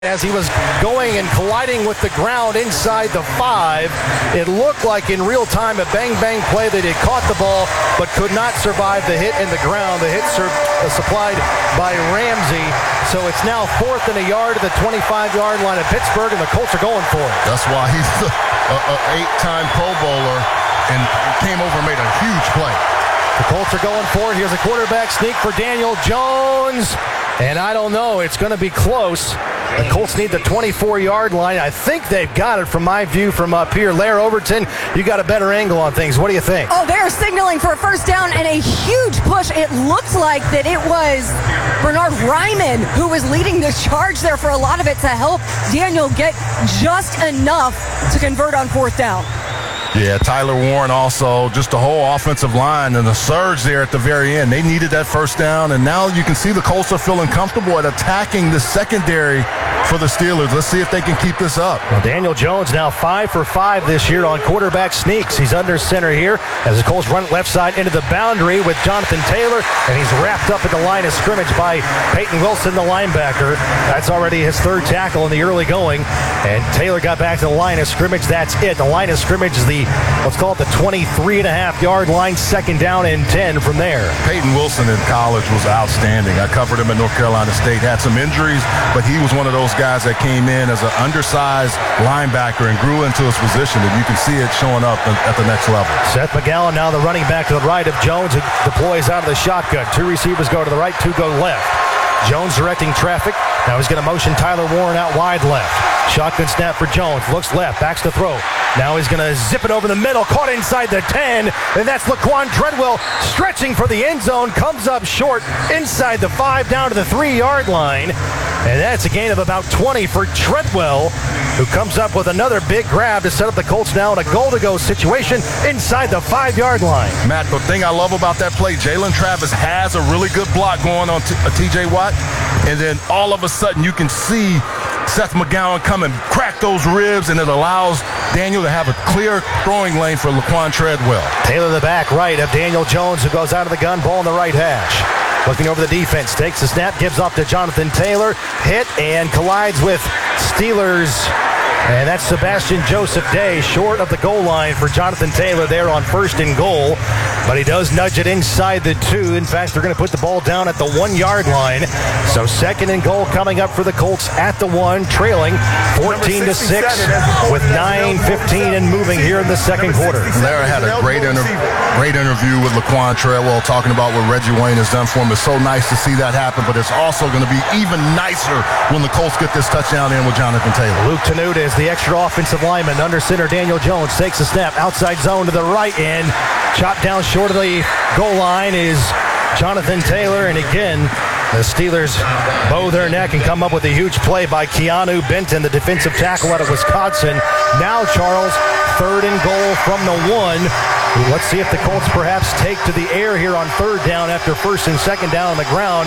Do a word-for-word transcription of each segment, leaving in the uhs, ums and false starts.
As he was going and colliding with the ground inside the five, it looked like in real time a bang-bang play that he caught the ball but could not survive the hit in the ground. The hit sur- uh, supplied by Ramsey. So it's now fourth and a yard at the twenty-five-yard line of Pittsburgh, and the Colts are going for it. That's why he's an eight-time Pro Bowler and came over and made a huge play. The Colts are going for it. Here's a quarterback sneak for Daniel Jones. And I don't know. It's going to be close. The Colts need the twenty-four-yard line. I think they've got it from my view from up here. Lair Overton, you got a better angle on things. What do you think? Oh, they're signaling for a first down and a huge push. It looks like that it was Bernard Ryman who was leading the charge there for a lot of it to help Daniel get just enough to convert on fourth down. Yeah, Tyler Warren also, just the whole offensive line and the surge there at the very end. They needed that first down, and now you can see the Colts are feeling comfortable at attacking the secondary for the Steelers. Let's see if they can keep this up. Well, Daniel Jones now five for five this year on quarterback sneaks. He's under center here as the Colts run left side into the boundary with Jonathan Taylor, and he's wrapped up at the line of scrimmage by Peyton Wilson, the linebacker. That's already his third tackle in the early going, and Taylor got back to the line of scrimmage. That's it. The line of scrimmage is the, let's call it the twenty-three and a half yard line, second down and ten from there. Peyton Wilson in college was outstanding. I covered him at North Carolina State. Had some injuries, but he was one of those guys that came in as an undersized linebacker and grew into his position, and you can see it showing up at the next level. Seth McGowan now the running back to the right of Jones, who deploys out of the shotgun. Two receivers go to the right, two go left. Jones directing traffic. Now he's going to motion Tyler Warren out wide left. Shotgun snap for Jones. Looks left. Backs to throw. Now he's going to zip it over the middle. Caught inside the ten. And that's Laquan Treadwell stretching for the end zone. Comes up short inside the five down to the three-yard line. And that's a gain of about twenty for Treadwell, who comes up with another big grab to set up the Colts now in a goal-to-go situation inside the five-yard line. Matt, the thing I love about that play, Jalen Travis has a really good block going on t- T J Watt, and then all of a sudden you can see Seth McGowan come and crack those ribs, and it allows Daniel to have a clear throwing lane for Laquan Treadwell. Taylor the back right of Daniel Jones, who goes out of the gun, ball in the right hash. Looking over the defense, takes the snap, gives off to Jonathan Taylor, hit and collides with Steelers. And that's Sebastian Joseph Day, short of the goal line for Jonathan Taylor there on first and goal. But he does nudge it inside the two. In fact, they're going to put the ball down at the one-yard line. So second and goal coming up for the Colts at the one, trailing fourteen to six with nine fifteen and moving here in the second quarter. Lara had a great, inter- great interview with Laquan Treadwell talking about what Reggie Wayne has done for him. It's so nice to see that happen, but it's also going to be even nicer when the Colts get this touchdown in with Jonathan Taylor. Luke Tenuta is the extra offensive lineman. Under center, Daniel Jones takes a snap. Outside zone to the right end. Chopped down short of the goal line is Jonathan Taylor. And again, the Steelers bow their neck and come up with a huge play by Keanu Benton, the defensive tackle out of Wisconsin. Now, Charles, third and goal from the one. Let's see if the Colts perhaps take to the air here on third down after first and second down on the ground.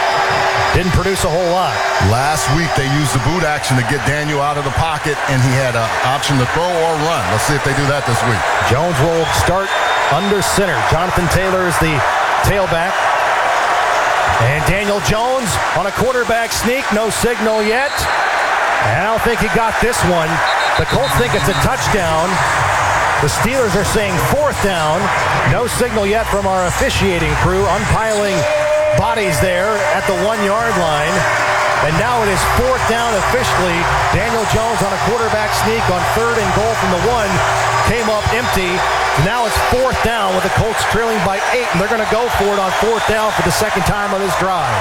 Didn't produce a whole lot. Last week, they used the boot action to get Daniel out of the pocket, and he had an option to throw or run. Let's see if they do that this week. Jones will start under center. Jonathan Taylor is the tailback. And Daniel Jones on a quarterback sneak. No signal yet. And I don't think he got this one. The Colts think it's a touchdown. The Steelers are saying fourth down. No signal yet from our officiating crew. Unpiling bodies there at the one-yard line. And now it is fourth down officially. Daniel Jones on a quarterback sneak on third and goal from the one. Came up empty. Now it's fourth down with the Colts trailing by eight, and they're going to go for it on fourth down for the second time on this drive.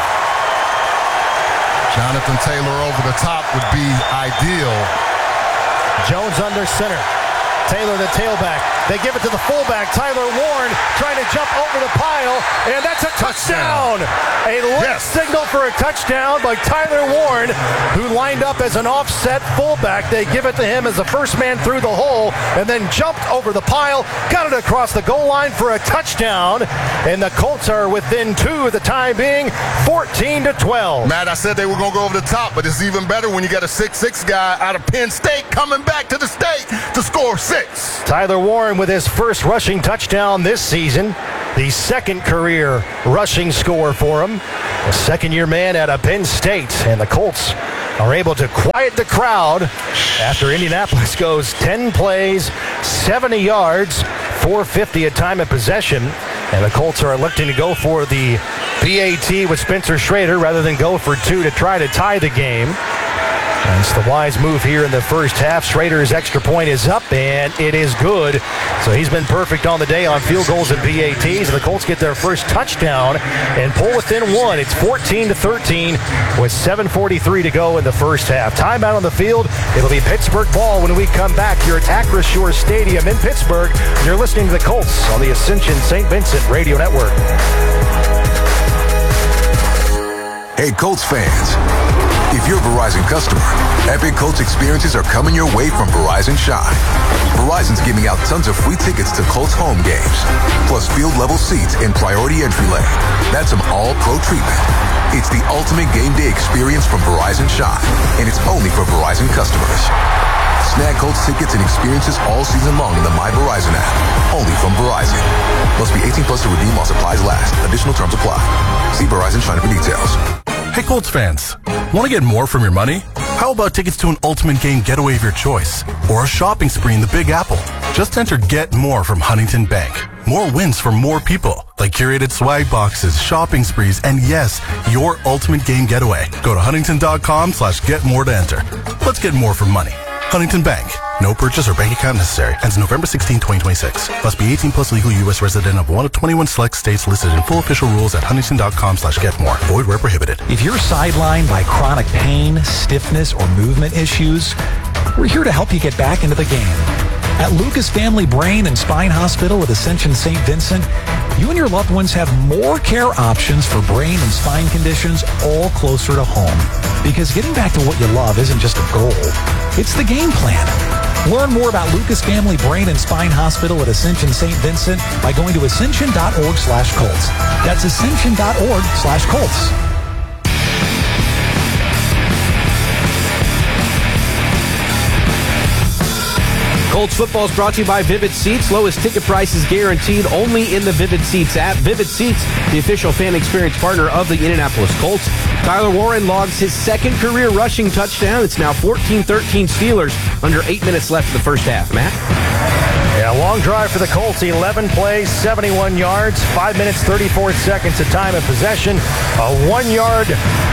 Jonathan Taylor over the top would be ideal. Jones under center. Taylor the tailback. They give it to the fullback, Tyler Warren, trying to jump over the pile, and that's a touchdown. touchdown. A late yes. signal for a touchdown by Tyler Warren, who lined up as an offset fullback. They give it to him as the first man through the hole, and then jumped over the pile, got it across the goal line for a touchdown, and the Colts are within two at the time being, fourteen to twelve. Matt, I said they were going to go over the top, but it's even better when you got a six six guy out of Penn State coming back to the state to score six. Tyler Warren with his first rushing touchdown this season, the second career rushing score for him. A second-year man out of Penn State, and the Colts are able to quiet the crowd after Indianapolis goes ten plays, seventy yards, four fifty a time of possession. And the Colts are electing to go for the P A T with Spencer Schrader rather than go for two to try to tie the game. And it's the wise move here in the first half. Schrader's extra point is up, and it is good. So he's been perfect on the day on field goals and P A Ts. The Colts get their first touchdown and pull within one. It's fourteen to thirteen with seven forty-three to go in the first half. Timeout on the field. It'll be Pittsburgh ball when we come back here at Acrisure Stadium in Pittsburgh. You're listening to the Colts on the Ascension Saint Vincent Radio Network. Hey, Colts fans. If you're a Verizon customer, epic Colts experiences are coming your way from Verizon Shine. Verizon's giving out tons of free tickets to Colts home games, plus field-level seats in priority entry lane. That's some all-pro treatment. It's the ultimate game day experience from Verizon Shine, and it's only for Verizon customers. Snag Colts tickets and experiences all season long in the My Verizon app, only from Verizon. Must be eighteen plus to redeem while supplies last. Additional terms apply. See Verizon Shine for details. Hey, Colts fans, want to get more from your money? How about tickets to an ultimate game getaway of your choice? Or a shopping spree in the Big Apple? Just enter Get More from Huntington Bank. More wins for more people, like curated swag boxes, shopping sprees, and yes, your ultimate game getaway. Go to huntington.com slash get more to enter. Let's get more for money. Huntington Bank. No purchase or bank account necessary. Ends November sixteenth, twenty twenty-six. Must be eighteen plus, legal U S resident of one of twenty-one select states listed in full official rules at huntington.com slash get more. Void where prohibited. If you're sidelined by chronic pain, stiffness, or movement issues, we're here to help you get back into the game. At Lucas Family Brain and Spine Hospital at Ascension Saint Vincent, you and your loved ones have more care options for brain and spine conditions all closer to home. Because getting back to what you love isn't just a goal, it's the game plan. Learn more about Lucas Family Brain and Spine Hospital at Ascension Saint Vincent by going to ascension.org slash Colts. That's ascension.org slash Colts. Colts football is brought to you by Vivid Seats. Lowest ticket prices guaranteed only in the Vivid Seats app. Vivid Seats, the official fan experience partner of the Indianapolis Colts. Tyler Warren logs his second career rushing touchdown. It's now fourteen thirteen Steelers, under eight minutes left in the first half. Matt? Yeah, long drive for the Colts. eleven plays, seventy-one yards, five minutes, thirty-four seconds of time of possession. A one-yard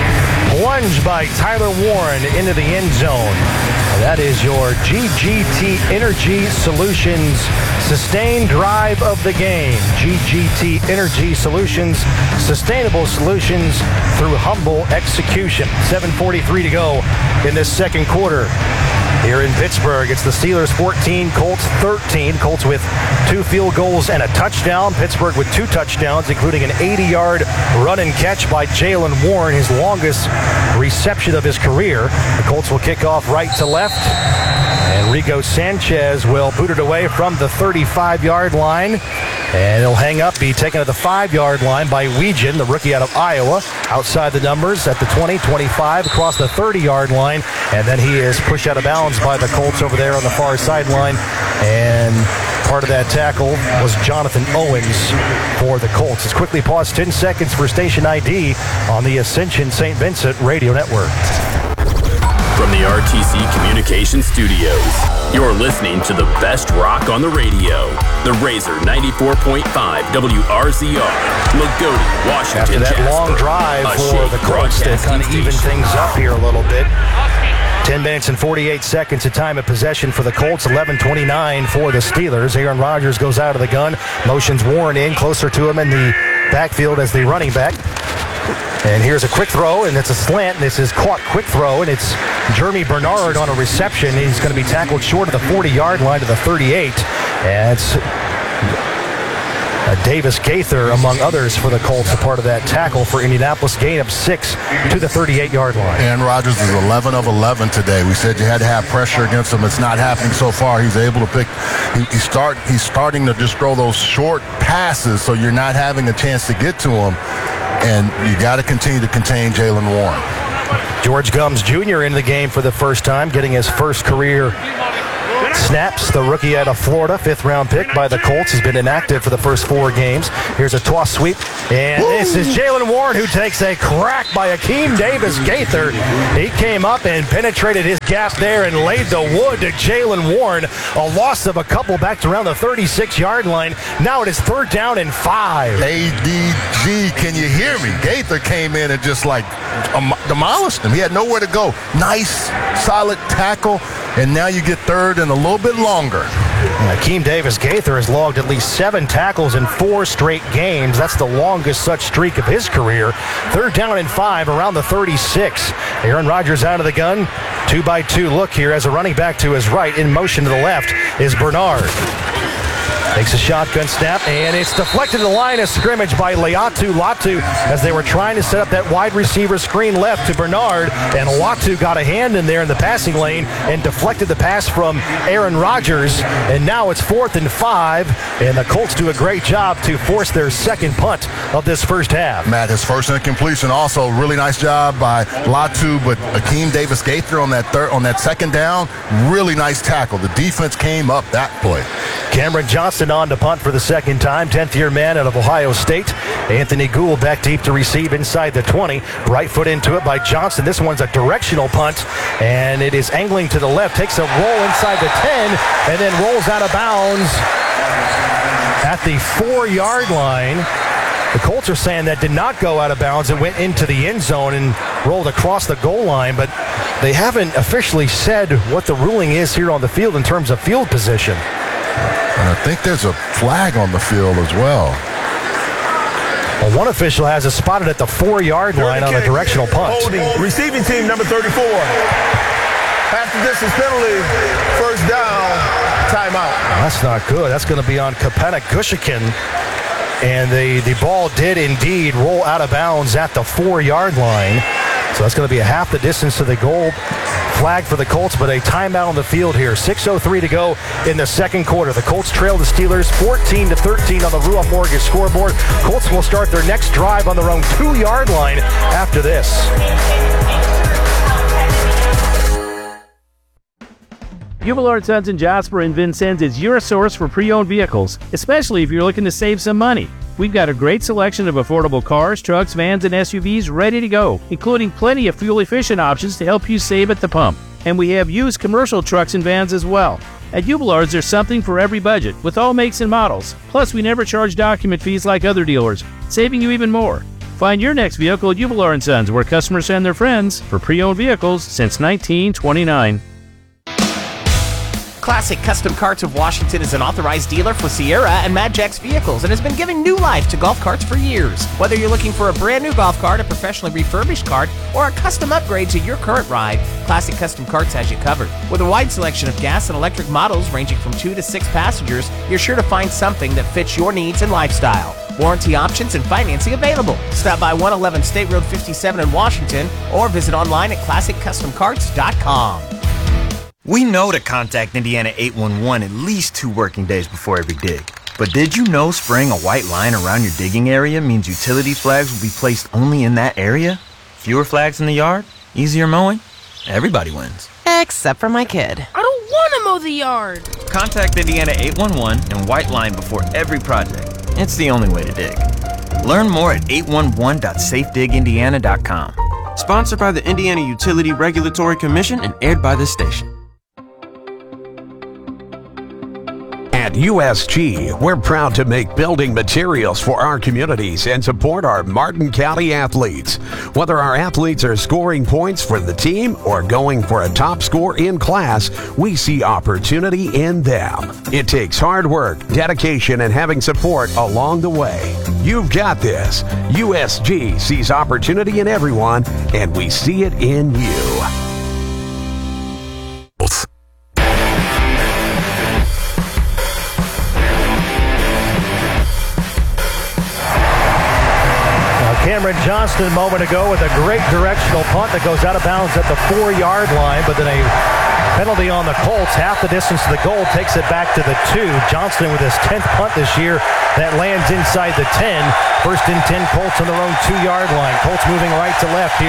plunge by Tyler Warren into the end zone. That is your G G T Energy Solutions sustained drive of the game. G G T Energy Solutions, sustainable solutions through humble execution. seven forty-three to go in this second quarter. Here in Pittsburgh, it's the Steelers fourteen, Colts thirteen. Colts with two field goals and a touchdown. Pittsburgh with two touchdowns, including an eighty-yard run and catch by Jaylen Warren, his longest reception of his career. The Colts will kick off right to left. And Rico Sanchez will boot it away from the thirty-five-yard line. And he'll hang up, be taken to the five-yard line by Weegan, the rookie out of Iowa. Outside the numbers at the twenty, twenty-five, across the thirty-yard line. And then he is pushed out of bounds by the Colts over there on the far sideline. And part of that tackle was Jonathan Owens for the Colts. It's quickly paused ten seconds for station I D on the Ascension Saint Vincent Radio Network. From the R T C Communications Studios, you're listening to the best rock on the radio. The Razor ninety-four point five W R Z R, Lagodi, Washington, After that Jasper, long drive for the Colts to kind of even things up here a little bit. ten minutes and forty-eight seconds of time of possession for the Colts, eleven twenty-nine for the Steelers. Aaron Rodgers goes out of the gun, motions Warren in, closer to him in the backfield as the running back. And here's a quick throw, and it's a slant. This is caught quick throw, and it's Jeremy Bernard on a reception. He's going to be tackled short of the forty-yard line to the thirty-eight. And it's uh, Davis Gaither, among others, for the Colts, a part of that tackle for Indianapolis. Gain of six to the thirty-eight-yard line. Aaron Rodgers is eleven of eleven today. We said you had to have pressure against him. It's not happening so far. He's able to pick. He, he start. He's starting to just throw those short passes, so you're not having a chance to get to him. And you got to continue to contain Jaylen Warren. George Gumbs Junior in the game for the first time, getting his first career Snaps, the rookie out of Florida, fifth round pick by the Colts, has been inactive for the first four games. Here's a toss sweep, and Woo! This is Jaylen Warren who takes a crack by Akeem Davis-Gaither. He came up and penetrated his gap there and laid the wood to Jaylen Warren. A loss of a couple back to around the thirty-six-yard line. Now it is third down and five. A D G, can you hear me? Gaither came in and just like um, demolished him. He had nowhere to go. Nice, solid tackle, and now you get third and a little bit longer. Akeem Davis-Gaither has logged at least seven tackles in four straight games. That's the longest such streak of his career. Third down and five around the thirty-six. Aaron Rodgers out of the gun. Two by two look here as a running back to his right. In motion to the left is Bernard. Takes a shotgun snap, and it's deflected to the line of scrimmage by Laiatu Latu as they were trying to set up that wide receiver screen left to Bernard, and Latu got a hand in there in the passing lane and deflected the pass from Aaron Rodgers, and now it's fourth and five, and the Colts do a great job to force their second punt of this first half. Matt, his first incompletion, also really nice job by Latu, but Akeem Davis-Gaither on that third, on that second down, really nice tackle. The defense came up that play. Cameron Johnson on to punt for the second time. tenth-year man out of Ohio State. Anthony Gould back deep to receive inside the twenty. Right foot into it by Johnson. This one's a directional punt, and it is angling to the left. Takes a roll inside the ten, and then rolls out of bounds at the four-yard line. The Colts are saying that did not go out of bounds. It went into the end zone and rolled across the goal line, but they haven't officially said what the ruling is here on the field in terms of field position. And I think there's a flag on the field as well. Well, one official has it spotted at the four-yard line on a directional punt. Holding, receiving team number thirty-four. After distance penalty, first down, timeout. Well, that's not good. That's going to be on Kapanik Gushikin. And the, the ball did indeed roll out of bounds at the four-yard line. So that's going to be a half the distance to the goal. Flag for the Colts, but a timeout on the field here. six oh three to go in the second quarter. The Colts trail the Steelers fourteen to thirteen on the Ruoff Mortgage scoreboard. Colts will start their next drive on their own two-yard line after this. Jubilo and Sons in Jasper and Vincennes is your source for pre-owned vehicles, especially if you're looking to save some money. We've got a great selection of affordable cars, trucks, vans, and S U Vs ready to go, including plenty of fuel-efficient options to help you save at the pump. And we have used commercial trucks and vans as well. At Jubilar's, there's something for every budget, with all makes and models. Plus, we never charge document fees like other dealers, saving you even more. Find your next vehicle at Jubilar and Sons, where customers send their friends for pre-owned vehicles since nineteen twenty-nine. Classic Custom Carts of Washington is an authorized dealer for Sierra and Madjax vehicles and has been giving new life to golf carts for years. Whether you're looking for a brand new golf cart, a professionally refurbished cart, or a custom upgrade to your current ride, Classic Custom Carts has you covered. With a wide selection of gas and electric models ranging from two to six passengers, you're sure to find something that fits your needs and lifestyle. Warranty options and financing available. Stop by one eleven State Road fifty-seven in Washington or visit online at classic custom carts dot com. We know to contact Indiana eight one one at least two working days before every dig. But did you know spraying a white line around your digging area means utility flags will be placed only in that area? Fewer flags in the yard? Easier mowing? Everybody wins. Except for my kid. I don't want to mow the yard. Contact Indiana eight one one and white line before every project. It's the only way to dig. Learn more at eight one one dot safe dig indiana dot com. Sponsored by the Indiana Utility Regulatory Commission and aired by this station. At U S G, we're proud to make building materials for our communities and support our Martin County athletes. Whether our athletes are scoring points for the team or going for a top score in class, we see opportunity in them. It takes hard work, dedication, and having support along the way. You've got this. U S G sees opportunity in everyone, and we see it in you. Cameron Johnston a moment ago with a great directional punt that goes out of bounds at the four-yard line, but then a penalty on the Colts, half the distance to the goal, takes it back to the two. Johnston with his tenth punt this year that lands inside the ten. First and ten, Colts on their own two-yard line. Colts moving right to left here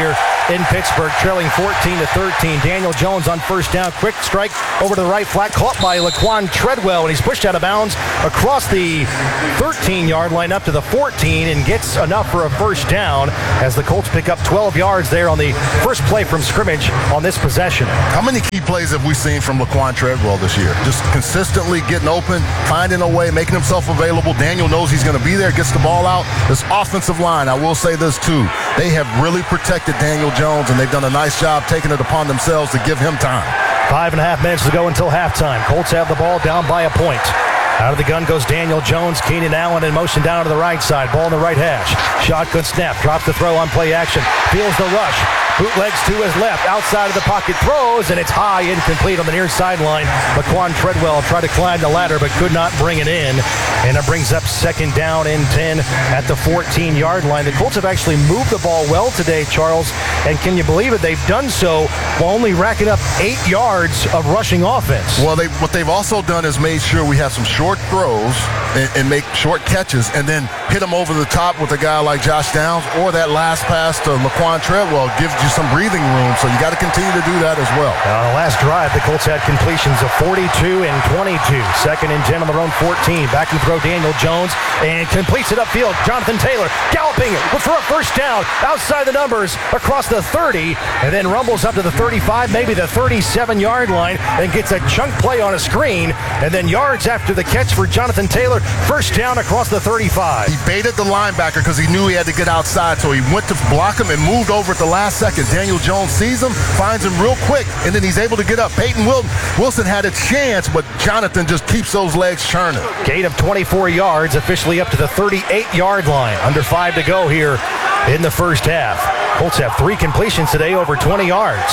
in Pittsburgh, trailing fourteen to thirteen. Daniel Jones on first down. Quick strike over to the right flat, caught by Laquan Treadwell, and he's pushed out of bounds across the thirteen-yard line up to the fourteen and gets enough for a first down as the Colts pick up twelve yards there on the first play from scrimmage on this possession. How many key plays have we seen from Laquan Treadwell this year? Just consistently getting open, finding a way, making himself available. Daniel knows he's going to be there, gets the ball out. This offensive line, I will say this too, they have really protected Daniel Jones, and they've done a nice job taking it upon themselves to give him time. Five and a half minutes to go until halftime. Colts have the ball down by a point. Out of the gun goes Daniel Jones. Keenan Allen in motion down to the right side. Ball in the right hash. Shotgun snap. Drops the throw on play action. Feels the rush. Bootlegs to his left. Outside of the pocket throws, and it's high, incomplete on the near sideline. Laquan Treadwell tried to climb the ladder but could not bring it in. And it brings up second down and ten at the fourteen-yard line. The Colts have actually moved the ball well today, Charles. And can you believe it? They've done so while only racking up eight yards of rushing offense. Well, they, what they've also done is made sure we have some short throws and, and make short catches and then hit them over the top with a guy like Josh Downs, or that last pass to Laquan Treadwell gives you some breathing room, so you got to continue to do that as well. On the last drive, the Colts had completions of forty-two and twenty-two. Second and ten on their own fourteen. Back to throw Daniel Jones, and completes it upfield. Jonathan Taylor galloping for a first down outside the numbers across the thirty, and then rumbles up to the thirty-five, maybe the thirty-seven-yard line, and gets a chunk play on a screen, and then yards after the catch for Jonathan Taylor. First down across the thirty-five. He baited the linebacker because he knew he had to get outside, so he went to block him and moved over at the last second. Daniel Jones sees him, finds him real quick, and then he's able to get up. Peyton Wilson had a chance, but Jonathan just keeps those legs churning. Gain of twenty-four yards, officially up to the thirty-eight-yard line. Under five to go here in the first half. Colts have three completions today, over twenty yards.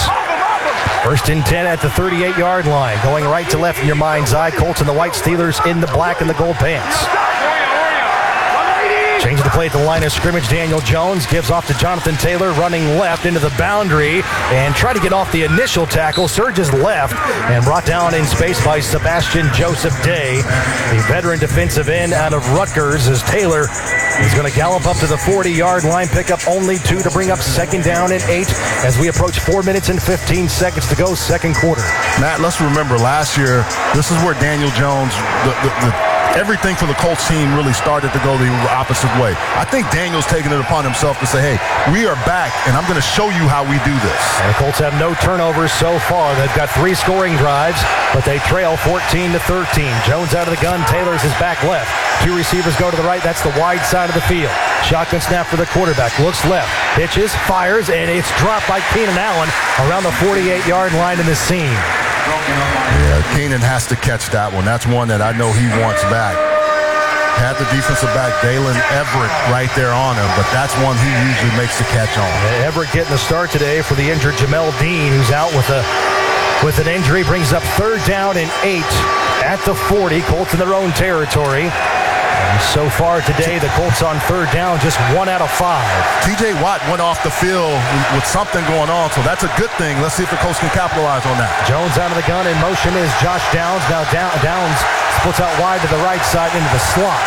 First and ten at the thirty-eight-yard line. Going right to left in your mind's eye. Colts and the white, Steelers in the black and the gold pants. Changing the play at the line of scrimmage. Daniel Jones gives off to Jonathan Taylor, running left into the boundary and try to get off the initial tackle. Surges left and brought down in space by Sebastian Joseph Day, the veteran defensive end out of Rutgers, as Taylor is going to gallop up to the forty-yard line, pick up only two to bring up second down and eight as we approach four minutes and fifteen seconds to go, second quarter. Matt, let's remember last year, this is where Daniel Jones, the, the, the everything for the Colts team really started to go the opposite way. I think Daniel's taking it upon himself to say, hey, we are back, and I'm going to show you how we do this. And the Colts have no turnovers so far. They've got three scoring drives, but they trail fourteen to thirteen. Jones out of the gun. Taylor's his back left. Two receivers go to the right. That's the wide side of the field. Shotgun snap for the quarterback. Looks left. Pitches, fires, and it's dropped by Keenan Allen around the forty-eight-yard line in the seam. Yeah, Keenan has to catch that one. That's one that I know he wants back. Had the defensive back, Dalen Everett, right there on him, but that's one he usually makes the catch on. Everett getting the start today for the injured Jamel Dean, who's out with a with an injury. Brings up third down and eight at the forty. Colts in their own territory. And so far today, the Colts on third down, just one out of five. T J Watt went off the field with something going on, so that's a good thing. Let's see if the Colts can capitalize on that. Jones out of the gun. In motion is Josh Downs. Now down, Downs splits out wide to the right side into the slot.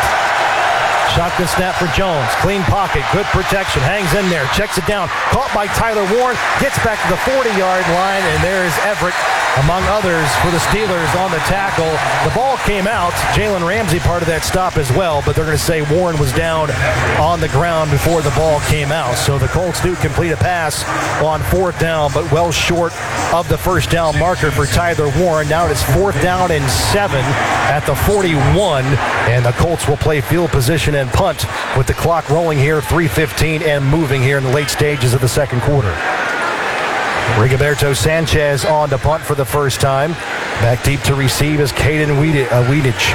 Shotgun snap for Jones. Clean pocket. Good protection. Hangs in there. Checks it down. Caught by Tyler Warren. Gets back to the forty-yard line, and there's Everett, among others, for the Steelers on the tackle. The ball came out. Jalen Ramsey part of that stop as well, but they're going to say Warren was down on the ground before the ball came out. So the Colts do complete a pass on fourth down, but well short of the first down marker for Tyler Warren. Now it's fourth down and seven at the forty-one, and the Colts will play field position and punt with the clock rolling here, three fifteen and moving here in the late stages of the second quarter. Rigoberto Sanchez on to punt for the first time. Back deep to receive is Caden Weedich.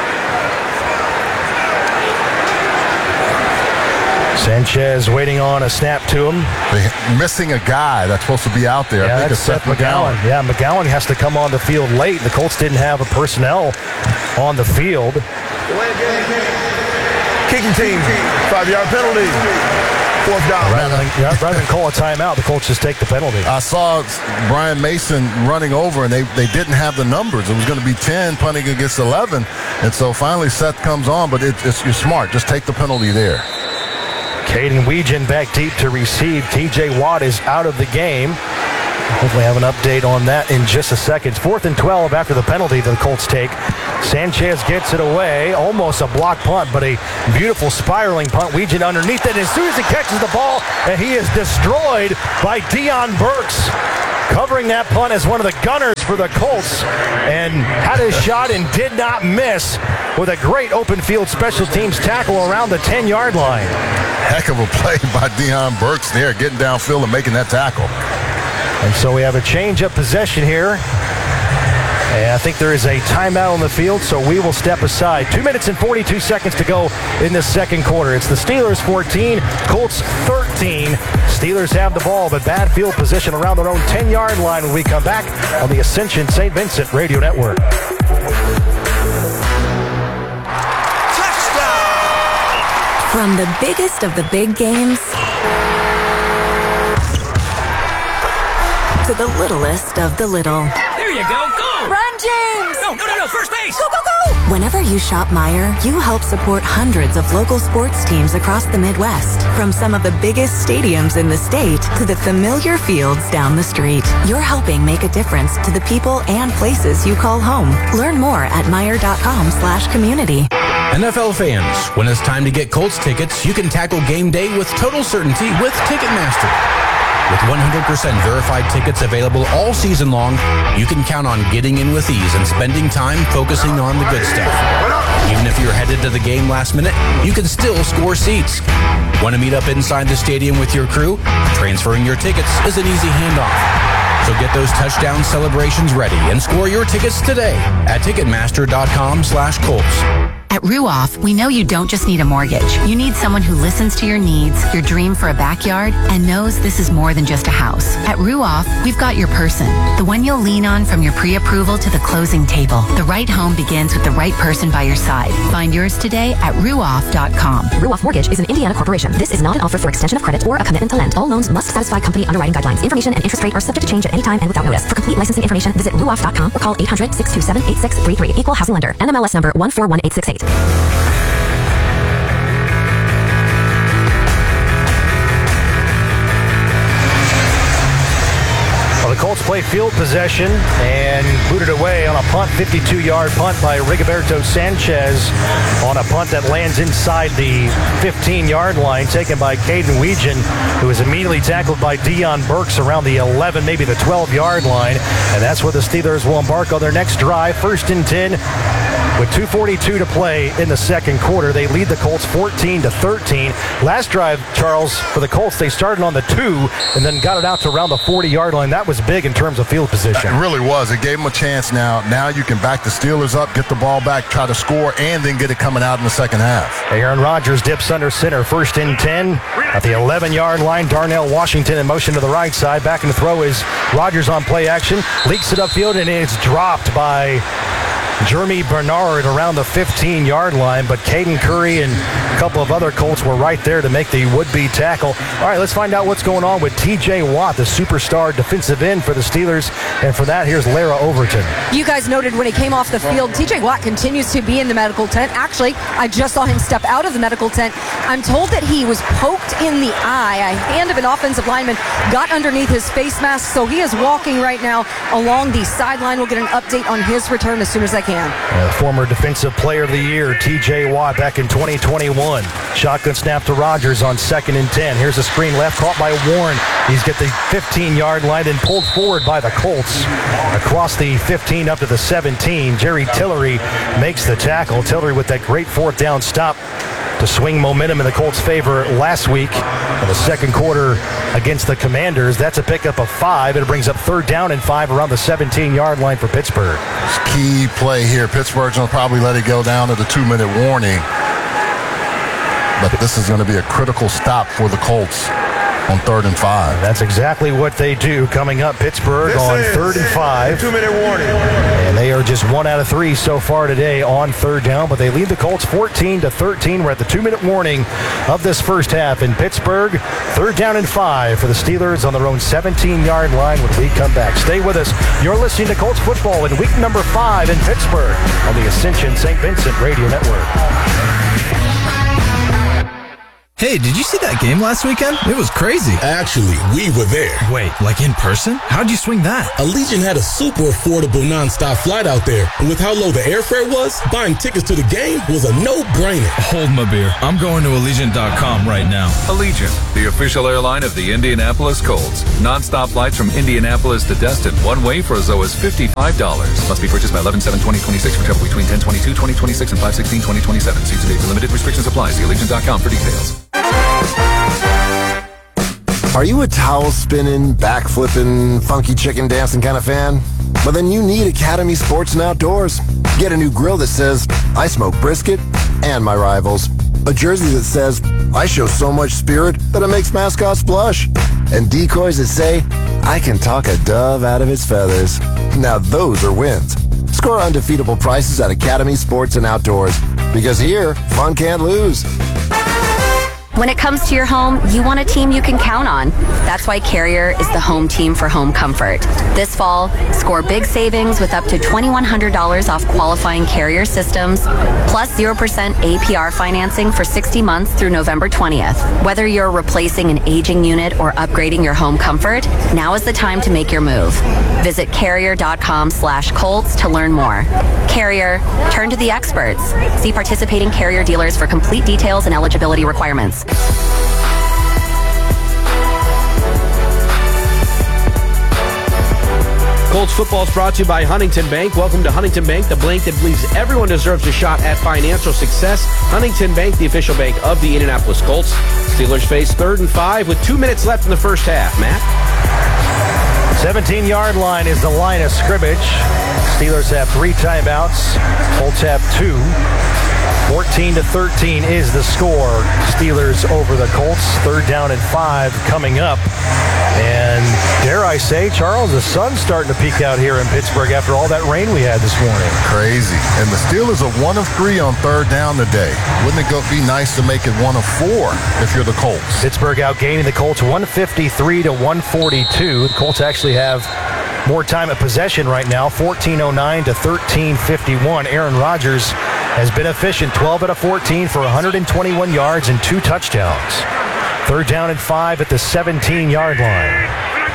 Sanchez waiting on a snap to him. They're missing a guy that's supposed to be out there. Yeah, I think that's it's Seth, Seth McGowan. McGowan. Yeah, McGowan has to come on the field late. The Colts didn't have a personnel on the field. Kicking team, five-yard penalty. Fourth down. Rather than, yeah, rather than call a timeout, the Colts just take the penalty. I saw Brian Mason running over, and they, they didn't have the numbers. It was going to be ten, punting against eleven. And so finally Seth comes on, but it, it's, you're smart. Just take the penalty there. Caden Weegan back deep to receive. T J Watt is out of the game. Hopefully have an update on that in just a second. Fourth and twelve after the penalty the Colts take. Sanchez gets it away. Almost a block punt, but a beautiful spiraling punt. Weegan underneath it. As soon as he catches the ball, and he is destroyed by Deion Burks. Covering that punt as one of the gunners for the Colts, and had his shot and did not miss with a great open field special teams tackle around the ten-yard line. Heck of a play by Deion Burks there, getting downfield and making that tackle. And so we have a change of possession here. And I think there is a timeout on the field, so we will step aside. Two minutes and forty-two seconds to go in the second quarter. It's the Steelers fourteen, Colts thirteen. Steelers have the ball, but bad field position around their own ten-yard line when we come back on the Ascension Saint Vincent Radio Network. From the biggest of the big games to the littlest of the little. There you go, go! Run, James! No, no, no, no, first base! Go, go, go! Whenever you shop Meijer, you help support hundreds of local sports teams across the Midwest. From some of the biggest stadiums in the state to the familiar fields down the street. You're helping make a difference to the people and places you call home. Learn more at Meijer.com slash community. N F L fans, when it's time to get Colts tickets, you can tackle game day with total certainty with Ticketmaster. With one hundred percent verified tickets available all season long, you can count on getting in with ease and spending time focusing on the good stuff. Even if you're headed to the game last minute, you can still score seats. Want to meet up inside the stadium with your crew? Transferring your tickets is an easy handoff. So get those touchdown celebrations ready and score your tickets today at Ticketmaster.com slash Colts. At Ruoff, we know you don't just need a mortgage. You need someone who listens to your needs, your dream for a backyard, and knows this is more than just a house. At Ruoff, we've got your person, the one you'll lean on from your pre-approval to the closing table. The right home begins with the right person by your side. Find yours today at ruoff dot com. Ruoff Mortgage is an Indiana corporation. This is not an offer for extension of credit or a commitment to lend. All loans must satisfy company underwriting guidelines. Information and interest rate are subject to change at any time and without notice. For complete licensing information, visit ruoff dot com or call eight hundred, six two seven, eight six three three. Equal housing lender. N M L S number one four one eight six eight. The Colts play field possession and booted away on a punt, fifty-two-yard punt by Rigoberto Sanchez on a punt that lands inside the fifteen-yard line, taken by Caden Weegan, who is immediately tackled by Deion Burks around the eleven, maybe the twelve-yard line, and that's where the Steelers will embark on their next drive, first and ten. With two forty-two to play in the second quarter, they lead the Colts fourteen to thirteen. Last drive, Charles, for the Colts, they started on the two and then got it out to around the forty-yard line. That was big in terms of field position. It really was. It gave them a chance now. Now you can back the Steelers up, get the ball back, try to score, and then get it coming out in the second half. Aaron Rodgers dips under center, first and ten. At the eleven-yard line, Darnell Washington in motion to the right side. Back in the throw is Rodgers on play action. Leaks it upfield, and it's dropped by Jeremy Bernard around the fifteen-yard line, but Caden Curry and a couple of other Colts were right there to make the would-be tackle. All right, let's find out what's going on with T J Watt, the superstar defensive end for the Steelers. And for that, here's Lara Overton. You guys noted when he came off the field, T J Watt continues to be in the medical tent. Actually, I just saw him step out of the medical tent. I'm told that he was poked in the eye. A hand of an offensive lineman got underneath his face mask, so he is walking right now along the sideline. We'll get an update on his return as soon as I can. Uh, former Defensive Player of the Year, T J Watt, back in twenty twenty-one. Shotgun snap to Rodgers on second and ten. Here's a screen left, caught by Warren. He's got the fifteen-yard line and pulled forward by the Colts. Across the fifteen up to the seventeen, Jerry Tillery makes the tackle. Tillery with that great fourth down stop to swing momentum in the Colts' favor last week in the second quarter against the Commanders. That's a pickup of five. It brings up third down and five around the seventeen-yard line for Pittsburgh. Key play here. Pittsburgh's going to probably let it go down to the two-minute warning. But this is going to be a critical stop for the Colts on third and five. That's exactly what they do coming up. Pittsburgh this on third and five. Two-minute warning. And they are just one out of three so far today on third down, but they lead the Colts fourteen to thirteen. We're at the two-minute warning of this first half in Pittsburgh. Third down and five for the Steelers on their own seventeen-yard line when we come back. Stay with us. You're listening to Colts football in week number five in Pittsburgh on the Ascension Saint Vincent Radio Network. Hey, did you see that game last weekend? It was crazy. Actually, we were there. Wait, like in person? How'd you swing that? Allegiant had a super affordable nonstop flight out there. And with how low the airfare was, buying tickets to the game was a no-brainer. Hold my beer. I'm going to Allegiant dot com right now. Allegiant, the official airline of the Indianapolis Colts. Nonstop flights from Indianapolis to Destin, one way for as low as fifty-five dollars. Must be purchased by eleven seven twenty twenty-six for travel between ten twenty-two twenty twenty-six and five sixteen twenty twenty-seven. Seats and dates and limited restrictions apply. See Allegiant dot com for details. Are you a towel spinning, back flipping, funky chicken dancing kind of fan? Well, then you need Academy Sports and Outdoors. Get a new grill that says, I smoke brisket and my rivals. A jersey that says, I show so much spirit that it makes mascots blush. And decoys that say, I can talk a dove out of its feathers. Now those are wins. Score undefeatable prices at Academy Sports and Outdoors. Because here, fun can't lose. When it comes to your home, you want a team you can count on. That's why Carrier is the home team for home comfort. This fall, score big savings with up to twenty-one hundred dollars off qualifying Carrier systems, plus zero percent A P R financing for sixty months through November twentieth. Whether you're replacing an aging unit or upgrading your home comfort, now is the time to make your move. Visit carrier.com slash Colts to learn more. Carrier, turn to the experts. See participating Carrier dealers for complete details and eligibility requirements. Colts football is brought to you by Huntington Bank. Welcome to Huntington Bank, the bank that believes everyone deserves a shot at financial success. Huntington Bank, the official bank of the Indianapolis Colts. Steelers face third and five with two minutes left in the first half. Matt? seventeen-yard line is the line of scrimmage. Steelers have three timeouts. Colts have two. fourteen to thirteen is the score. Steelers over the Colts. Third down and five coming up. And dare I say, Charles, the sun's starting to peek out here in Pittsburgh after all that rain we had this morning. Crazy. And the Steelers are one of three on third down today. Wouldn't it go, be nice to make it one of four if you're the Colts? Pittsburgh outgaining the Colts one fifty-three to one forty-two. The Colts actually have more time at possession right now, fourteen oh nine to thirteen fifty-one. Aaron Rodgers has been efficient, twelve out of fourteen for one hundred twenty-one yards and two touchdowns. Third down and five at the seventeen-yard line.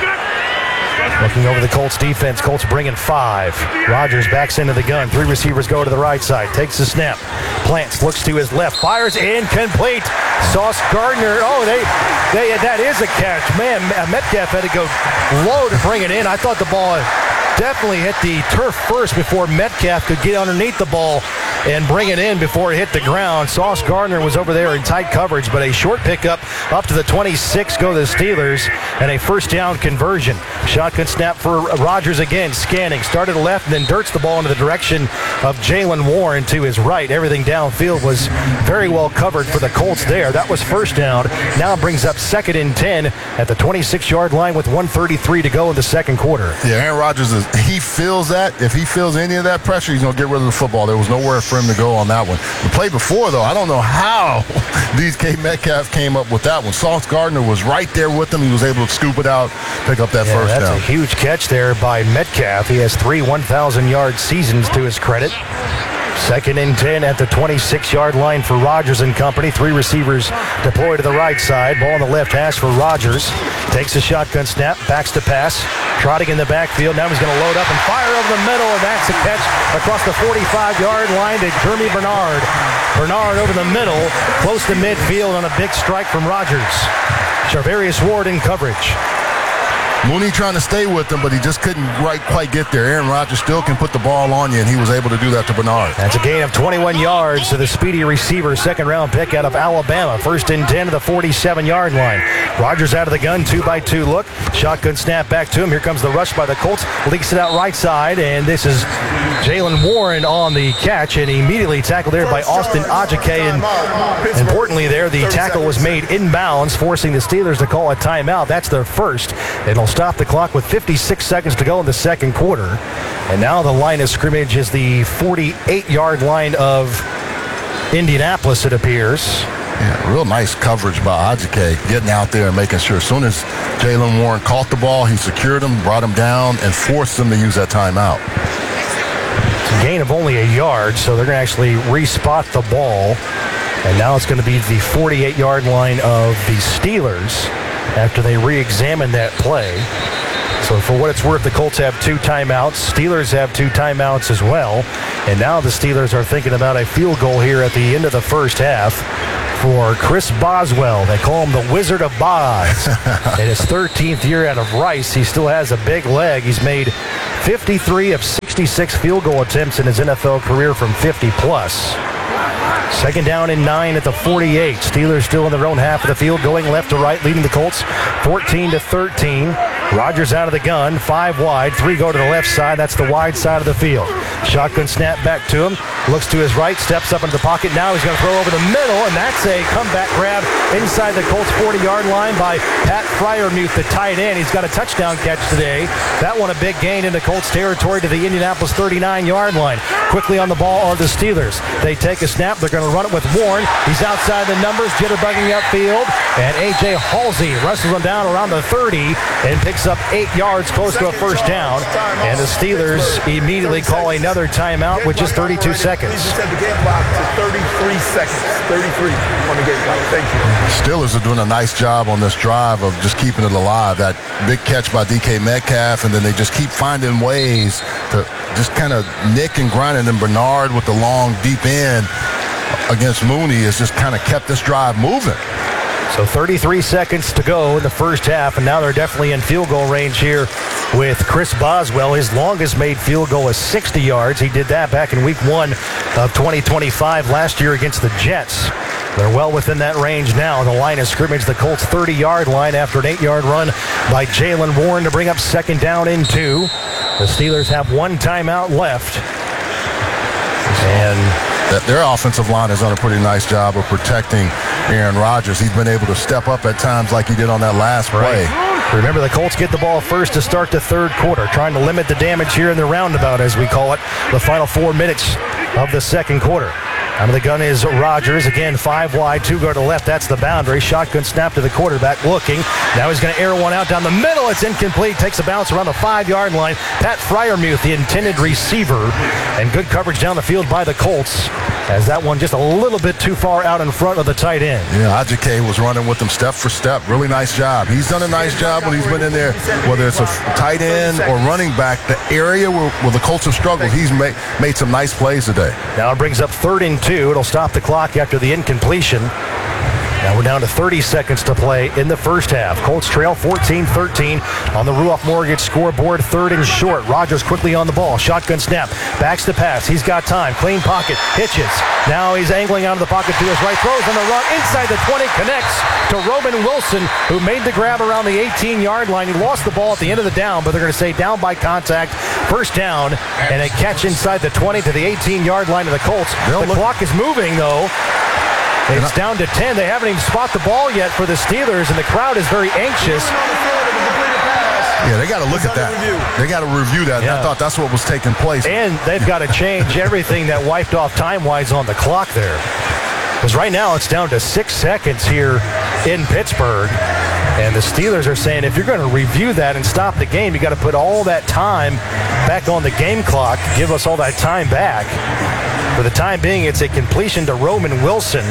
Looking over the Colts defense, Colts bringing five. Rodgers backs into the gun. Three receivers go to the right side. Takes the snap. Plants, looks to his left. Fires incomplete. Sauce Gardner. Oh, they, they, that is a catch. Man, Metcalf had to go low to bring it in. I thought the ball definitely hit the turf first before Metcalf could get underneath the ball and bring it in before it hit the ground. Sauce Gardner was over there in tight coverage, but a short pickup up to the twenty-six go the Steelers, and a first down conversion. Shotgun snap for Rodgers again, scanning. Started left and then dirts the ball into the direction of Jaylen Warren to his right. Everything downfield was very well covered for the Colts there. That was first down. Now it brings up second and ten at the twenty-six-yard line with one thirty-three to go in the second quarter. Yeah, Aaron Rodgers, is, he feels that. If he feels any of that pressure, he's going to get rid of the football. There was nowhere for him to go on that one. The play before, though, I don't know how D K Metcalf came up with that one. Sauce Gardner was right there with him. He was able to scoop it out, pick up that yeah, first that's down. That's a huge catch there by Metcalf. He has three one thousand-yard seasons to his credit. Second and ten at the twenty-six-yard line for Rodgers and company. Three receivers deployed to the right side. Ball on the left hash for Rodgers. Takes a shotgun snap, backs to pass. Trotting in the backfield. Now he's going to load up and fire over the middle, and that's a catch across the forty-five-yard line to Jeremy Bernard. Bernard over the middle, close to midfield on a big strike from Rodgers. Charvarius Ward in coverage. Mooney trying to stay with him, but he just couldn't right quite get there. Aaron Rodgers still can put the ball on you, and he was able to do that to Bernard. That's a gain of twenty-one yards to the speedy receiver, second-round pick out of Alabama. First and ten to the forty-seven-yard line. Rodgers out of the gun, two-by-two look. Shotgun snap back to him. Here comes the rush by the Colts. Leaks it out right side, and this is Jaylen Warren on the catch, and immediately tackled there by Austin Ajake. And importantly there, the tackle was made inbounds, forcing the Steelers to call a timeout. That's their first. It'll stop the clock with fifty-six seconds to go in the second quarter. And now the line of scrimmage is the forty-eight-yard line of Indianapolis, it appears. Yeah, real nice coverage by Ajake, getting out there and making sure as soon as Jaylen Warren caught the ball, he secured him, brought him down, and forced him to use that timeout. It's a gain of only a yard, so they're going to actually respot the ball. And now it's going to be the forty-eight-yard line of the Steelers after they re-examine that play. So for what it's worth, the Colts have two timeouts. Steelers have two timeouts as well. And now the Steelers are thinking about a field goal here at the end of the first half for Chris Boswell. They call him the Wizard of Boz. In his thirteenth year out of Rice, he still has a big leg. He's made fifty-three of sixty-six field goal attempts in his N F L career from fifty plus. Second down and nine at the forty-eight. Steelers still in their own half of the field, going left to right, leading the Colts fourteen to thirteen. Rodgers out of the gun, five wide, three go to the left side. That's the wide side of the field. Shotgun snap back to him, looks to his right, steps up into the pocket. Now he's going to throw over the middle, and that's a comeback grab inside the Colts forty-yard line by Pat Freiermuth, the tight end. He's got a touchdown catch today. That one a big gain into Colts territory to the Indianapolis thirty-nine-yard line. Quickly on the ball are the Steelers. They take a snap. They're going to run it with Warren. He's outside the numbers, jitterbugging upfield, and A J Halsey wrestles him down around the thirty and picks up eight yards, close to a first down. And the Steelers immediately call another timeout with just thirty-two seconds. He set the game clock to thirty-three seconds. thirty-three on the game clock. Thank you. Steelers are doing a nice job on this drive of just keeping it alive. That big catch by D K Metcalf, and then they just keep finding ways to just kind of nick and grind. And then Bernard with the long, deep end against Mooney has just kind of kept this drive moving. So thirty-three seconds to go in the first half, and now they're definitely in field goal range here with Chris Boswell. His longest made field goal is sixty yards. He did that back in week one of twenty twenty-five last year against the Jets. They're well within that range now. The line of scrimmage, the Colts thirty-yard line after an eight-yard run by Jaylen Warren to bring up second down in two. The Steelers have one timeout left. And their offensive line has done a pretty nice job of protecting Aaron Rodgers. He's been able to step up at times like he did on that last play. Right. Remember, the Colts get the ball first to start the third quarter, trying to limit the damage here in the roundabout, as we call it, the final four minutes of the second quarter. Out of the gun is Rodgers. Again, five wide, two go to the left. That's the boundary. Shotgun snap to the quarterback, looking. Now he's going to air one out down the middle. It's incomplete. Takes a bounce around the five-yard line. Pat Freiermuth, the intended receiver. And good coverage down the field by the Colts, as that one just a little bit too far out in front of the tight end. Yeah, Ajike was running with him step for step. Really nice job. He's done a nice job when he's been in there, whether it's a tight end or running back. The area where, where the Colts have struggled, he's made, made some nice plays today. Now it brings up third and two. It'll stop the clock after the incompletion. Now we're down to thirty seconds to play in the first half. Colts trail fourteen thirteen on the Ruoff Mortgage scoreboard. Third and short. Rodgers quickly on the ball. Shotgun snap. Backs to pass. He's got time. Clean pocket. Hitches. Now he's angling out of the pocket to his right. Throws on the run. Inside the twenty. Connects to Roman Wilson, who made the grab around the eighteen-yard line. He lost the ball at the end of the down, but they're going to say down by contact. First down, and a catch inside the twenty to the eighteen-yard line of the Colts. The clock is moving, though. It's down to ten. They haven't even spot the ball yet for the Steelers, and the crowd is very anxious. Yeah, they got to look at that. They got to review that. Yeah. I thought that's what was taking place. And they've got to change everything that wiped off time-wise on the clock there. Because right now it's down to six seconds here in Pittsburgh. And the Steelers are saying if you're going to review that and stop the game, you got to put all that time back on the game clock, give us all that time back. For the time being, it's a completion to Roman Wilson.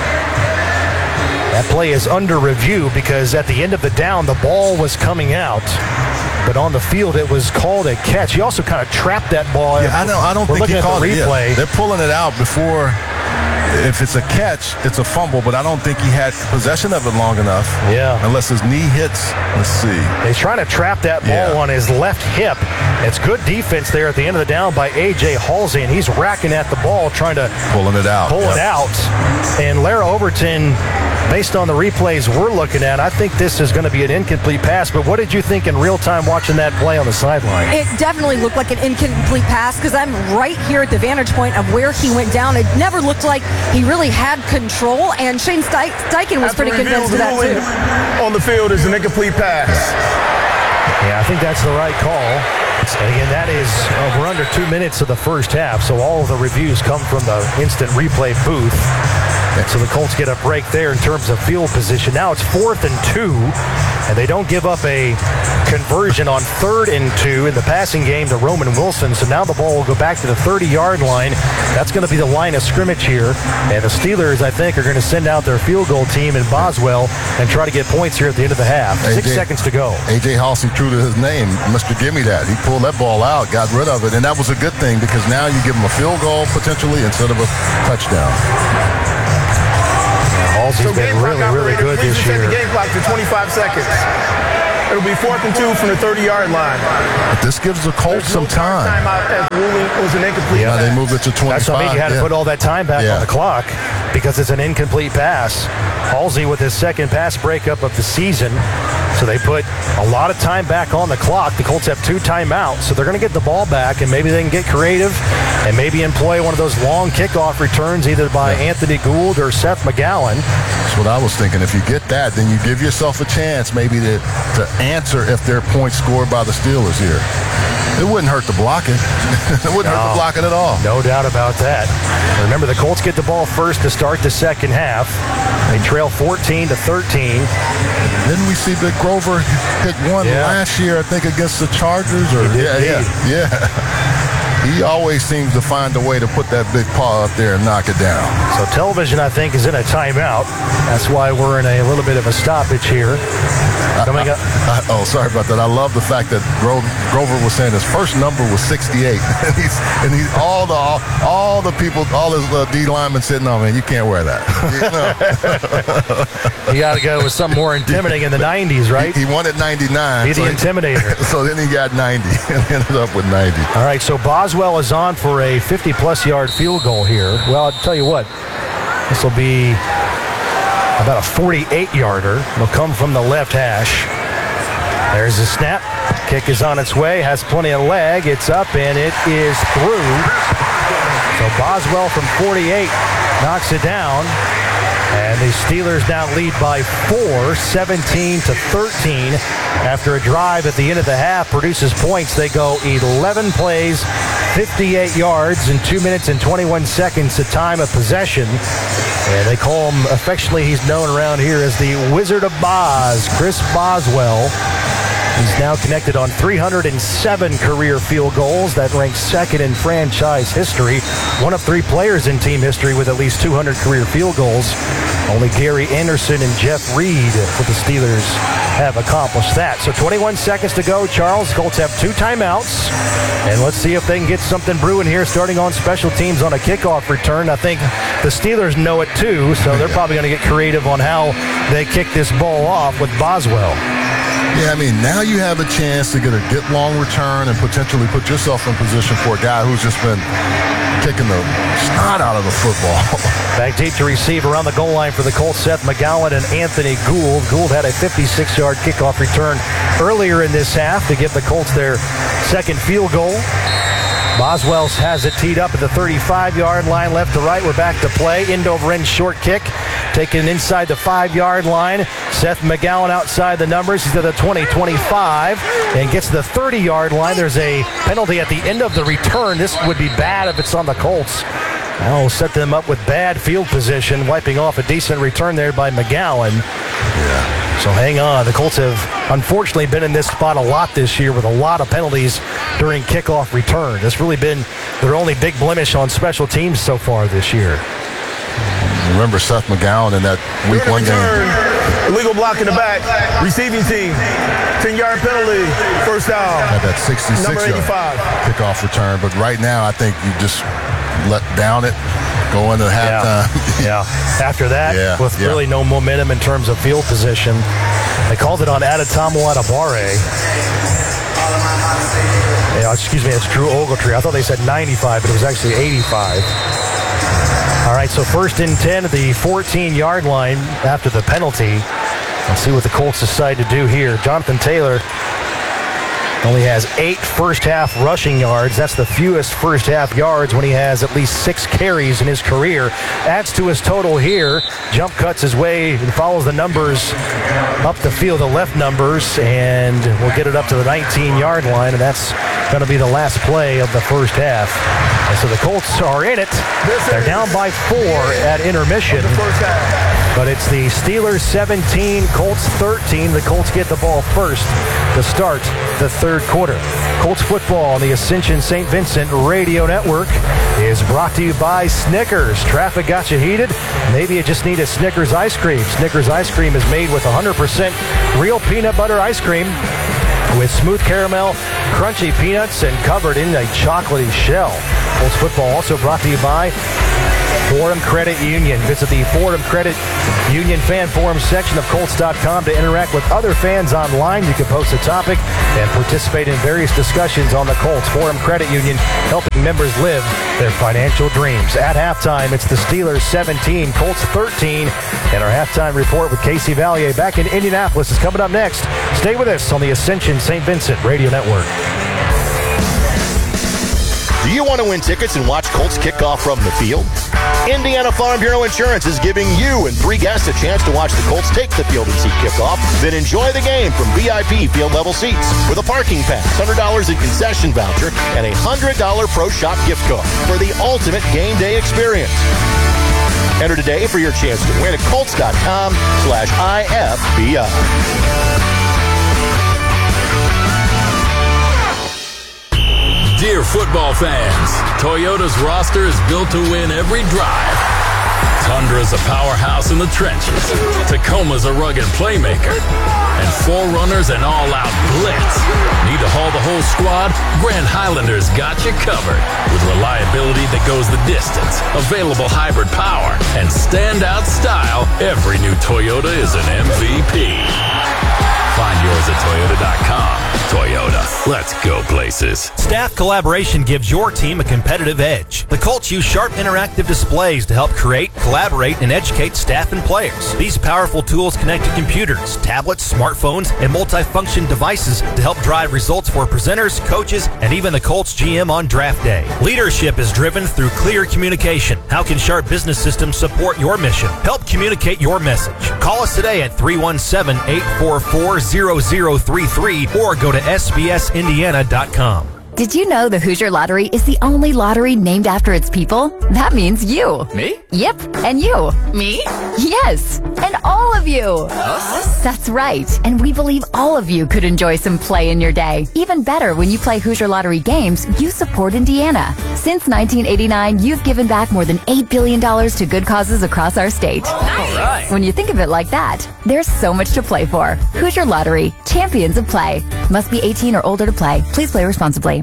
That play is under review because at the end of the down, the ball was coming out. But on the field, it was called a catch. He also kind of trapped that ball. Yeah, I don't, I don't We're think he called the replay. it. Yeah. They're pulling it out before. If it's a catch, it's a fumble, but I don't think he had possession of it long enough. Yeah. Unless his knee hits. Let's see. He's trying to trap that ball yeah. on his left hip. It's good defense there at the end of the down by A J Halsey, and he's racking at the ball, trying to pulling it out. Pull yep. it out. And Lara Overton, based on the replays we're looking at, I think this is going to be an incomplete pass. But what did you think in real time watching that play on the sideline? It definitely looked like an incomplete pass because I'm right here at the vantage point of where he went down. It never looked like he really had control, and Shane Steichen was pretty convinced of that too. On the field is an incomplete pass. Yeah, I think that's the right call. And again, that is, uh, we're under two minutes of the first half, so all of the reviews come from the instant replay booth. And so the Colts get a break there in terms of field position. Now it's fourth and two, and they don't give up a conversion on third and two in the passing game to Roman Wilson. So now the ball will go back to the thirty-yard line. That's going to be the line of scrimmage here. And the Steelers, I think, are going to send out their field goal team in Boswell and try to get points here at the end of the half. Six A J, seconds to go. A J Halsey, true to his name, Mister Gimme That. He pulled that ball out, got rid of it, and that was a good thing because now you give him a field goal potentially instead of a touchdown. Halsey's so been really, really good this year. The game clock to twenty-five seconds. It'll be fourth and two from the thirty-yard line. But this gives the Colts some time. Timeout as ruling was an incomplete Yeah, pass. they moved it to twenty-five. That's what I mean. You had yeah. to put all that time back Yeah. on the clock because it's an incomplete pass. Halsey with his second pass breakup of the season. So they put a lot of time back on the clock. The Colts have two timeouts, so they're going to get the ball back, and maybe they can get creative and maybe employ one of those long kickoff returns either by Yeah. Anthony Gould or Seth McGowan. That's what I was thinking. If you get that, then you give yourself a chance maybe to, to answer if there are points scored by the Steelers here. It wouldn't hurt to block it. It wouldn't No. hurt to block it at all. No doubt about that. Remember, the Colts get the ball first to start the second half. They trail fourteen to thirteen. Didn't we see Big Grover hit one Yeah. last year, I think, against the Chargers? Or He did yeah, indeed. yeah, yeah. He always seems to find a way to put that big paw up there and knock it down. So television, I think, is in a timeout. That's why we're in a little bit of a stoppage here. Coming I, up. I, oh, sorry about that. I love the fact that Gro- Grover was saying his first number was sixty-eight, and he's and he's all the all, all the people, all his uh, D linemen sitting on, man, you can't wear that. You know? You got to go with something more intimidating in the nineties, right? He, he wanted ninety-nine. Be the so he- intimidator. So then he got ninety and ended up with ninety. All right, so Boswell is on for a fifty-plus yard field goal here. Well, I'll tell you what, this will be about a forty-eight yarder. It'll come from the left hash. There's the snap. Kick is on its way, has plenty of leg. It's up, and it is through. So Boswell from forty-eight knocks it down. And the Steelers now lead by four, seventeen to thirteen. After a drive at the end of the half produces points, they go eleven plays, fifty-eight yards in two minutes and twenty-one seconds to time of possession. And they call him, affectionately, he's known around here as the Wizard of Boz, Chris Boswell. He's now connected on three hundred seven career field goals. That ranks second in franchise history. One of three players in team history with at least two hundred career field goals. Only Gary Anderson and Jeff Reed for the Steelers have accomplished that. So twenty-one seconds to go. Charles, Colts have two timeouts. And let's see if they can get something brewing here starting on special teams on a kickoff return. I think the Steelers know it too, so they're probably going to get creative on how they kick this ball off with Boswell. Yeah, I mean, now you have a chance to get a get long return and potentially put yourself in position for a guy who's just been kicking the snot out of the football. Back deep to receive around the goal line for the Colts, Seth McGowan and Anthony Gould. Gould had a fifty-six yard kickoff return earlier in this half to give the Colts their second field goal. Boswell has it teed up at the thirty-five yard line, left to right. We're back to play. End over end short kick. Taken inside the five yard line. Seth McGowan outside the numbers. He's at the twenty, twenty-five and gets the thirty yard line. There's a penalty at the end of the return. This would be bad if it's on the Colts. That'll set them up with bad field position, wiping off a decent return there by McGowan. Yeah. So hang on. The Colts have unfortunately been in this spot a lot this year with a lot of penalties during kickoff return. That's really been their only big blemish on special teams so far this year. Remember Seth McGowan in that week one game. Illegal block in the back. Receiving team. ten yard penalty. First down. Had that sixty-six Number eighty-five. yard kickoff return. But right now, I think you just let down it, go into halftime. Yeah. yeah. After that, Yeah, with yeah. really no momentum in terms of field position, they called it on Adetomo Adebawore. Yeah, excuse me, it's Drew Ogletree. I thought they said ninety-five, but it was actually eighty-five. All right, so first and ten at the fourteen yard line after the penalty. Let's see what the Colts decide to do here. Jonathan Taylor only has eight first half rushing yards. That's the fewest first half yards when he has at least six carries in his career. Adds to his total here. Jump cuts his way and follows the numbers up the field, the left numbers, and we'll get it up to the nineteen yard line, and that's going to be the last play of the first half. And so the Colts are in it. They're down by four at intermission. But it's the Steelers seventeen, Colts thirteen. The Colts get the ball first to start the third quarter. Colts football on the Ascension Saint Vincent Radio Network is brought to you by Snickers. Traffic got you heated? Maybe you just need a Snickers ice cream. Snickers ice cream is made with one hundred percent real peanut butter ice cream with smooth caramel, crunchy peanuts, and covered in a chocolatey shell. Colts football also brought to you by Fordham Credit Union. Visit the Fordham Credit Union fan forum section of Colts dot com to interact with other fans online. You can post a topic and participate in various discussions on the Colts. Fordham Credit Union, helping members live their financial dreams. At halftime, it's the Steelers seventeen, Colts thirteen. And our halftime report with Casey Valier back in Indianapolis is coming up next. Stay with us on the Ascension Saint Vincent Radio Network. Do you want to win tickets and watch Colts kickoff from the field? Indiana Farm Bureau Insurance is giving you and three guests a chance to watch the Colts take the field and see kickoff, then enjoy the game from V I P field level seats with a parking pass, one hundred dollars in concession voucher, and a one hundred dollars Pro Shop gift card for the ultimate game day experience. Enter today for your chance to win at Colts dot com slash I F B I. Dear football fans, Toyota's roster is built to win every drive. Tundra's a powerhouse in the trenches. Tacoma's a rugged playmaker. And four runners and all-out blitz. Need to haul the whole squad? Grand Highlander's got you covered. With reliability that goes the distance, available hybrid power, and standout style, every new Toyota is an M V P. Find yours at Toyota dot com. Toyota, let's go places. Staff collaboration gives your team a competitive edge. The Colts use sharp interactive displays to help create, collaborate, and educate staff and players. These powerful tools connect to computers, tablets, smartphones, and multifunction devices to help drive results for presenters, coaches, and even the Colts G M on draft day. Leadership is driven through clear communication. How can Sharp Business Systems support your mission? Help communicate your message. Call us today at three one seven, eight four four, zero zero three three or go to S B S Indiana dot com. Did you know the Hoosier Lottery is the only lottery named after its people? That means you. Me? Yep, and you. Me? Yes, and all of you. Us? That's right, and we believe all of you could enjoy some play in your day. Even better, when you play Hoosier Lottery games, you support Indiana. Since nineteen eighty-nine, you've given back more than eight billion dollars to good causes across our state. All right. When you think of it like that, there's so much to play for. Hoosier Lottery, champions of play. Must be eighteen or older to play. Please play responsibly.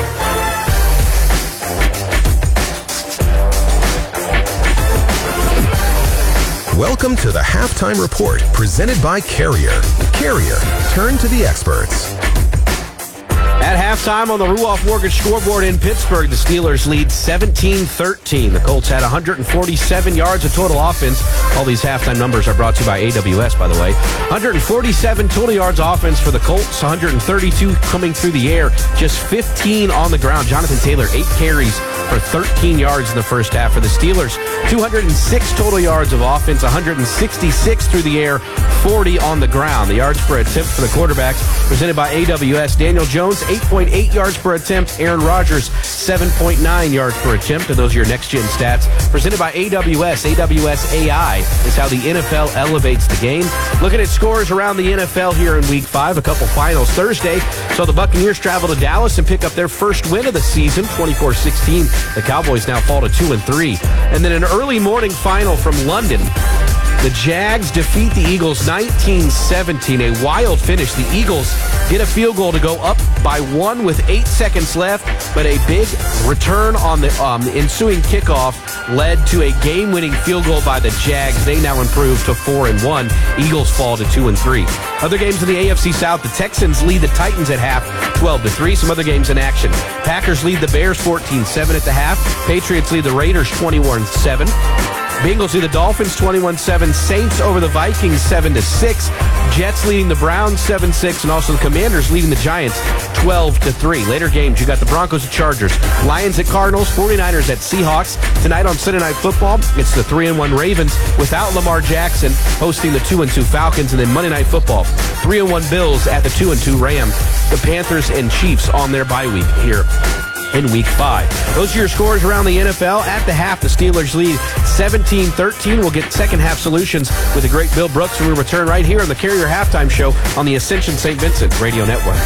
Welcome to the Halftime Report, presented by Carrier. Carrier, turn to the experts. At halftime on the Ruoff Mortgage scoreboard in Pittsburgh, the Steelers lead seventeen thirteen. The Colts had one hundred forty-seven yards of total offense. All these halftime numbers are brought to you by A W S, by the way. one hundred forty-seven total yards offense for the Colts, one hundred thirty-two coming through the air, just fifteen on the ground. Jonathan Taylor, eight carries for thirteen yards in the first half for the Steelers. two hundred six total yards of offense, one hundred sixty-six through the air, forty on the ground. The yards per attempt for the quarterbacks presented by A W S. Daniel Jones, eight point eight yards per attempt. Aaron Rodgers, seven point nine yards per attempt. And those are your next-gen stats presented by A W S. A W S A I is how the N F L elevates the game. Looking at scores around the N F L here in Week five, a couple finals Thursday. So the Buccaneers travel to Dallas and pick up their first win of the season, twenty-four sixteen. The Cowboys now fall to two and three. And then an early morning final from London. The Jags defeat the Eagles nineteen seventeen. A wild finish. The Eagles get a field goal to go up by one with eight seconds left, but a big return on the um, ensuing kickoff led to a game-winning field goal by the Jags. They now improve to four and one. Eagles fall to two and three. Other games in the A F C South, the Texans lead the Titans at half, twelve to three. Some other games in action. Packers lead the Bears fourteen seven at the half. Patriots lead the Raiders twenty-one seven. Bengals lead the Dolphins twenty-one seven. Saints over the Vikings seven to six. Jets leading the Browns seven six. And also the Commanders leading the Giants twelve to three. Later games, you got the Broncos at Chargers, Lions at Cardinals, forty-niners at Seahawks. Tonight on Sunday Night Football, it's the three and one Ravens without Lamar Jackson hosting the two and two Falcons. And then Monday Night Football, three and one Bills at the two and two Rams. The Panthers and Chiefs on their bye week here in week five. Those are your scores around the N F L. At the half, the Steelers lead seventeen thirteen. We'll get second half solutions with the great Bill Brooks when we return right here on the Carrier Halftime Show on the Ascension Saint Vincent Radio Network.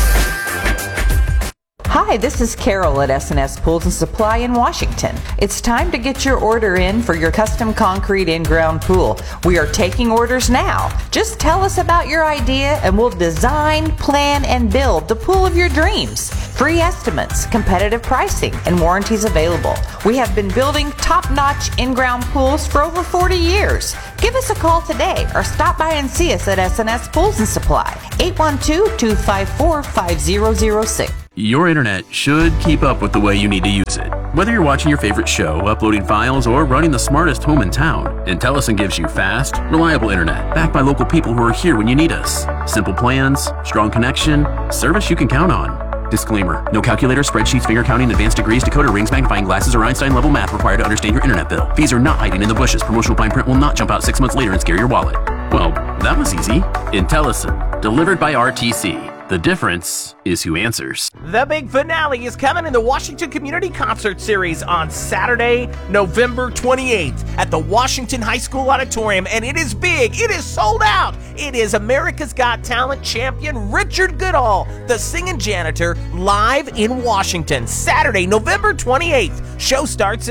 Hi, this is Carol at S and S Pools and Supply in Washington. It's time to get your order in for your custom concrete in-ground pool. We are taking orders now. Just tell us about your idea and we'll design, plan, and build the pool of your dreams. Free estimates, competitive pricing, and warranties available. We have been building top-notch in-ground pools for over forty years. Give us a call today or stop by and see us at S and S Pools and Supply, eight one two, two five four, five zero zero six. Your internet should keep up with the way you need to use it. Whether you're watching your favorite show, uploading files, or running the smartest home in town, Intellicent gives you fast, reliable internet backed by local people who are here when you need us. Simple plans, strong connection, service you can count on. Disclaimer: no calculator, spreadsheets, finger counting, advanced degrees, decoder rings, magnifying glasses, or Einstein-level math required to understand your internet bill. Fees are not hiding in the bushes. Promotional fine print will not jump out six months later and scare your wallet. Well, that was easy. Intellicent, delivered by R T C. The difference is who answers. The big finale is coming in the Washington Community Concert Series on Saturday, November twenty-eighth at the Washington High School Auditorium, and it is big. It is sold out. It is America's Got Talent champion Richard Goodall, the singing janitor, live in Washington. Saturday, November twenty-eighth. Show starts at